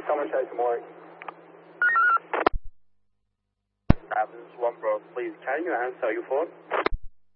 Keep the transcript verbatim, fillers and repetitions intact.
Someone chase some work. Uh, this is one bro, please, can you answer your phone?